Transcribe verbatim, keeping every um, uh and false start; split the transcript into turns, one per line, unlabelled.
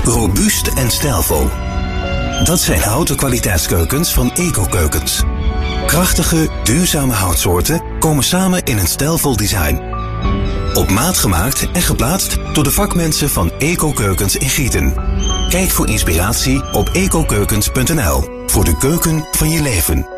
robuust en stijlvol. Dat zijn houten kwaliteitskeukens van Eco-Keukens. Krachtige, duurzame houtsoorten komen samen in een stijlvol design. Op maat gemaakt en geplaatst door de vakmensen van Eco-Keukens in Gieten. Kijk voor inspiratie op ecokeukens punt n l voor de keuken van je leven.